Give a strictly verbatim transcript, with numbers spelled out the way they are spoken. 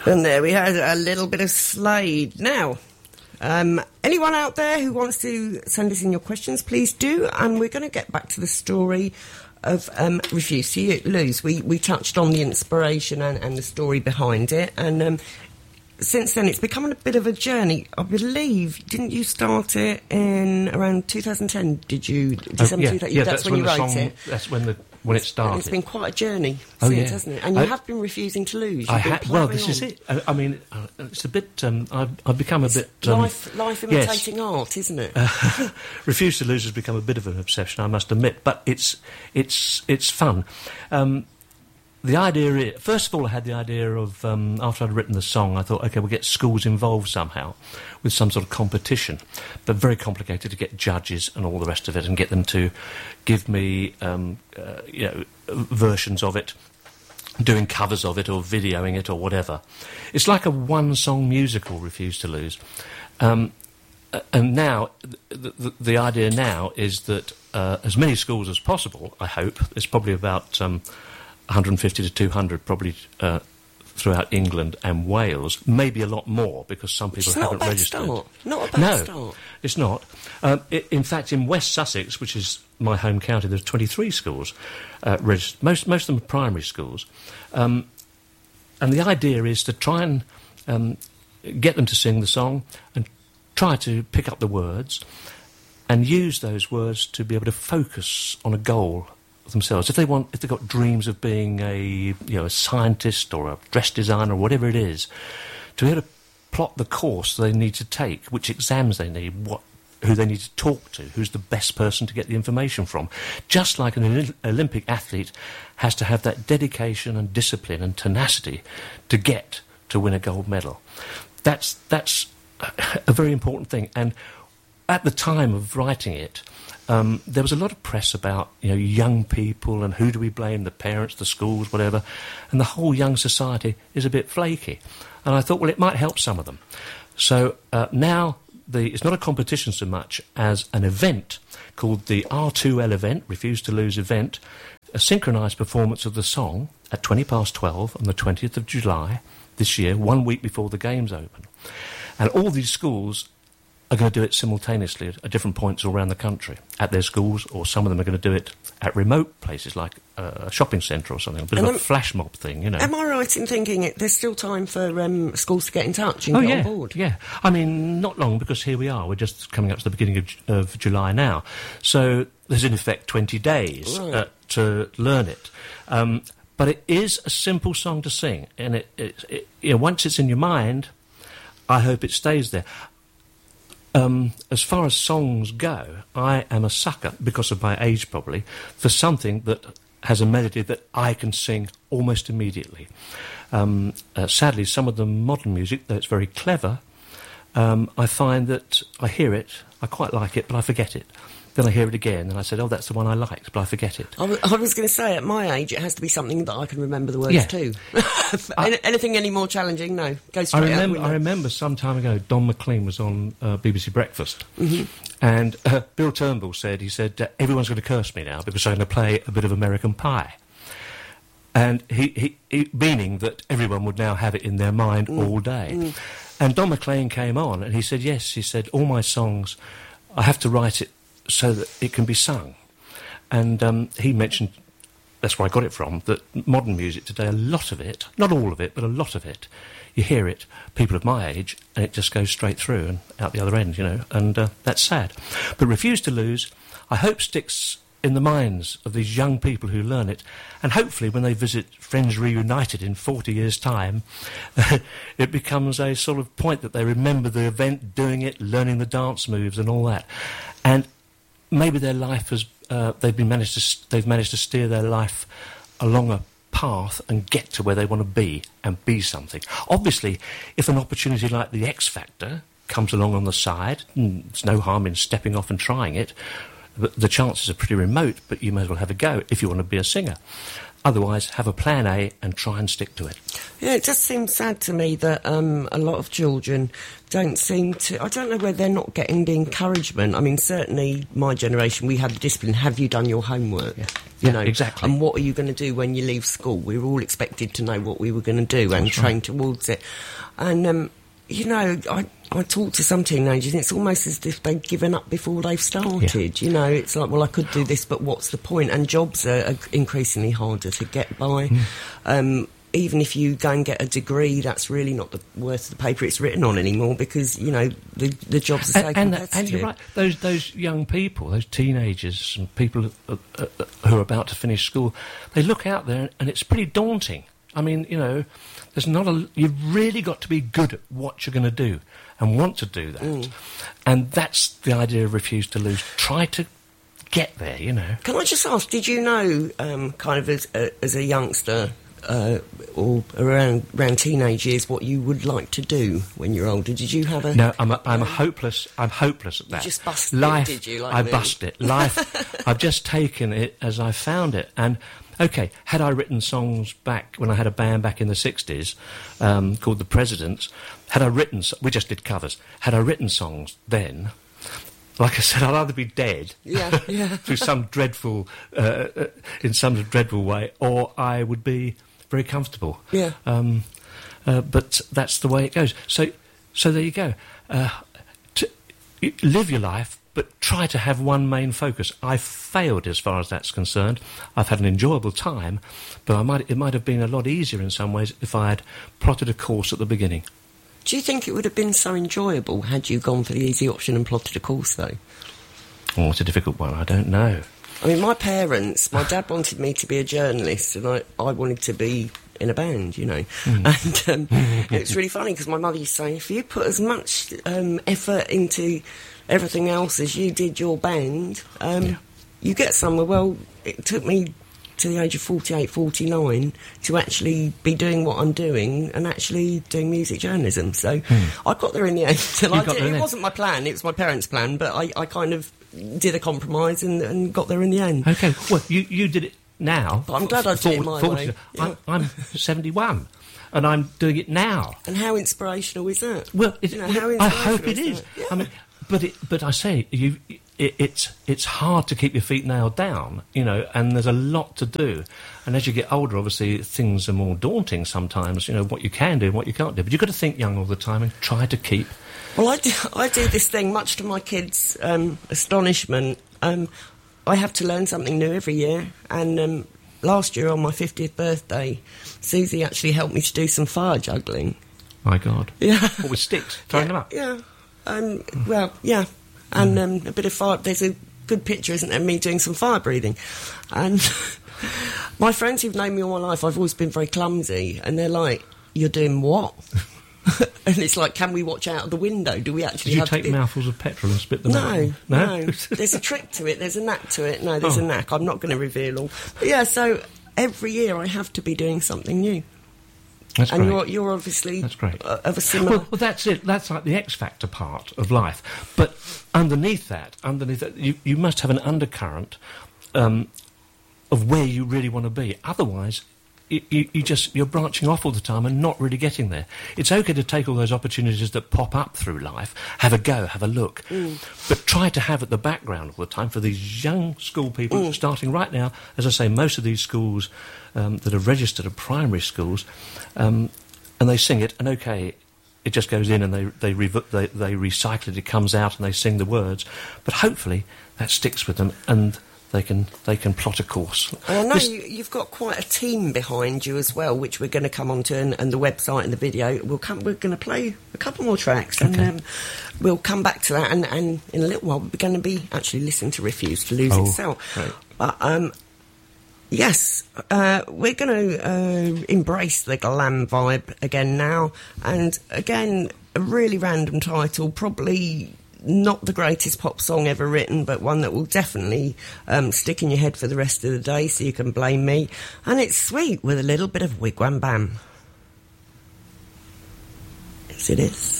And there we had a little bit of Slade. Now, um, anyone out there who wants to send us in your questions, please do. And we're going to get back to the story of um, Refuse to Lose. We we touched on the inspiration and, and the story behind it. And um, since then, it's become a bit of a journey. I believe, didn't you start it in around two thousand ten? Did you? December uh, yeah, two thousand, yeah, that's, that's when, when you the wrote song, it. That's when the when it started. And it's been quite a journey oh, since, yeah. hasn't it? And you I, have been refusing to lose. You've I been ha- well, this ploughing is on. it. I, I mean, uh, it's a bit. Um, I've, I've become a It's bit. Um, life, life imitating yes. art, isn't it? Uh, Refuse to Lose has become a bit of an obsession, I must admit, but it's it's it's fun. Um, the idea is, first of all, I had the idea of um, after I'd written the song, I thought, okay, we'll get schools involved somehow with some sort of competition, but very complicated to get judges and all the rest of it, and get them to give me um, uh, you know versions of it, doing covers of it or videoing it or whatever. It's like a one-song musical, Refuse to Lose. Um, and now, the, the, the idea now is that uh, as many schools as possible, I hope, there's probably about um, one hundred fifty to two hundred probably uh, throughout England and Wales, maybe a lot more because some people It's haven't not a bad registered. Start. Not a bad no, start. it's not. Um, it, in fact, in West Sussex, which is my home county, there's twenty-three schools uh, registered. Most, most of them are primary schools. Um, and the idea is to try and um, get them to sing the song and try to pick up the words and use those words to be able to focus on a goal themselves. If they want, if they've got dreams of being a you know a scientist or a dress designer or whatever it is, to be able to plot the course they need to take, which exams they need, what who they need to talk to, who's the best person to get the information from. Just like an Olympic athlete has to have that dedication and discipline and tenacity to get to win a gold medal. That's that's a very important thing. And at the time of writing it, Um, there was a lot of press about, you know, young people and who do we blame, the parents, the schools, whatever, and the whole young society is a bit flaky. And I thought, well, it might help some of them. So uh, now the, it's not a competition so much as an event called the R two L event, Refuse to Lose event, a synchronised performance of the song at twenty past twelve on the twentieth of July this year, one week before the games open. And all these schools are going to do it simultaneously at, at different points all around the country, at their schools, or some of them are going to do it at remote places like uh, a shopping centre or something, a bit and of a flash mob thing, you know. Am I right in thinking it, there's still time for um, schools to get in touch and oh, get yeah, on board? yeah. I mean, not long, because here we are. We're just coming up to the beginning of, of July now. So there's, in effect, twenty days right. uh, to learn it. Um, but it is a simple song to sing, and it, it, it, you know, once it's in your mind, I hope it stays there. Um, as far as songs go, I am a sucker, because of my age probably, for something that has a melody that I can sing almost immediately. Um, uh, sadly, some of the modern music, though it's very clever, um, I find that I hear it, I quite like it, but I forget it. Then I hear it again, and I said, oh, that's the one I liked, but I forget it. I was, I was going to say, at my age, it has to be something that I can remember the words yeah. to. I, Anything any more challenging? No. Go straight I remember, out I remember some time ago, Don McLean was on uh, B B C Breakfast, mm-hmm. and uh, Bill Turnbull said, he said, uh, everyone's going to curse me now because I'm going to play a bit of American Pie. And he, he, he meaning that everyone would now have it in their mind mm. all day. Mm. And Don McLean came on, and he said, yes, he said, all my songs, I have to write it so that it can be sung. And um, he mentioned, that's where I got it from, that modern music today, a lot of it, not all of it, but a lot of it, you hear it, people of my age, and it just goes straight through and out the other end, you know, and uh, that's sad. But Refuse to Lose, I hope, sticks in the minds of these young people who learn it, and hopefully when they visit Friends Reunited in forty years' time, it becomes a sort of point that they remember the event, doing it, learning the dance moves and all that. And maybe their life has, uh, they've been managed to, they've managed to steer their life along a path and get to where they want to be and be something. Obviously, if an opportunity like the X Factor comes along on the side, there's no harm in stepping off and trying it. The chances are pretty remote, but you may as well have a go if you want to be a singer. otherwise, have a plan A and try and stick to it. Yeah, it just seems sad to me that um, a lot of children don't seem to... I don't know whether they're not getting the encouragement. I mean, certainly my generation, we had the discipline, have you done your homework? Yeah, you yeah know, exactly. And what are you going to do when you leave school? We were all expected to know what we were going to do and That's train right. towards it. And, um, you know, I... I talk to some teenagers and it's almost as if they've given up before they've started. Yeah. You know, it's like, well, I could do this, but what's the point? And jobs are, are increasingly harder to get by. Mm. Um, even if you go and get a degree, that's really not the worth of the paper it's written on anymore because, you know, the, the jobs are so and, competitive. And, and you're right, those, those young people, those teenagers and people uh, uh, who are about to finish school, they look out there and it's pretty daunting. I mean, you know, there's not a... You've really got to be good at what you're going to do and want to do that. Mm. And that's the idea of Refuse to Lose. Try to get there, you know. Can I just ask, did you know, um, kind of as a, as a youngster uh, or around around teenage years, what you would like to do when you're older? Did you have a... No, I'm a, I'm a hopeless... I'm hopeless at that. You just busted Life, it, did you? Like I me? bust it. Life, I've just taken it as I found it. And... OK, had I written songs back when I had a band back in the sixties um, called The Presidents, had I written... We just did covers. Had I written songs then, like I said, I'd either be dead yeah, yeah. through some dreadful... Uh, uh, in some dreadful way, or I would be very comfortable. Yeah. Um, uh, but that's the way it goes. So, so there you go. Uh, to, live your life, but try to have one main focus. I failed as far as that's concerned. I've had an enjoyable time, but I might, it might have been a lot easier in some ways if I had plotted a course at the beginning. Do you think it would have been so enjoyable had you gone for the easy option and plotted a course, though? Oh, it's a difficult one. I don't know. I mean, my parents, my dad wanted me to be a journalist, and I, I wanted to be in a band, you know. Mm. And um, it's really funny because my mother used to say, if you put as much um, effort into everything else as you did your band, um, yeah. you get somewhere. Well, it took me to the age of forty-eight, forty-nine to actually be doing what I'm doing and actually doing music journalism. So mm. I got there in the end. And I did, it wasn't my plan, it was my parents' plan, but I, I kind of did a compromise and, and got there in the end. OK, well, you, you did it now. But I'm glad I did it my way. Yeah. I'm, I'm seventy-one. And I'm doing it now. And how inspirational is that? Well, it, you know, well I hope it is. Yeah. I mean, but it, but I say you, it, it's it's hard to keep your feet nailed down, you know, and there's a lot to do. And as you get older, obviously things are more daunting sometimes. You know what you can do and what you can't do. But you've got to think young all the time and try to keep. Well, I do, I do this thing, much to my kids' um, astonishment. Um, I have to learn something new every year, and um, last year on my fiftieth birthday, Susie actually helped me to do some fire juggling. My God. Yeah. What, with sticks? Throwing yeah, them up? Yeah. Um, well, yeah. And um, a bit of fire... There's a good picture, isn't there, of me doing some fire breathing. And my friends who've known me all my life, I've always been very clumsy, and they're like, you're doing what? And it's like, can we watch out of the window? Do we actually Did you have take to... mouthfuls of petrol and spit them no, out? No, no. There's a trick to it. There's a knack to it. No, there's oh. a knack. I'm not going to reveal all. But yeah, so every year I have to be doing something new. That's and great. you're you're obviously that's great. Uh, of a similar... Well, well, that's it. That's like the X Factor part of life. But underneath that, underneath that, you, you must have an undercurrent um, of where you really want to be. Otherwise, you, you, you just you're branching off all the time and not really getting there. It's okay to take all those opportunities that pop up through life, have a go, have a look, mm. but try to have at the background all the time for these young school people mm. starting right now. As I say, most of these schools um, that are registered are primary schools, um, and they sing it, and okay, it just goes in and they they, rev- they they recycle it, it comes out and they sing the words, but hopefully that sticks with them and They can they can plot a course. Oh, I know you, you've got quite a team behind you as well, which we're going to come on to, and, and the website and the video. We'll come. We're going to play a couple more tracks, and okay. um, we'll come back to that. And, and in a little while, we're going to be actually listening to Refuse to Lose oh, itself. Right. But um, yes, uh, we're going to uh, embrace the glam vibe again now, and again a really random title, probably not the greatest pop song ever written, but one that will definitely um, stick in your head for the rest of the day, so you can blame me. And it's sweet with a little bit of wigwam bam. Yes, it is.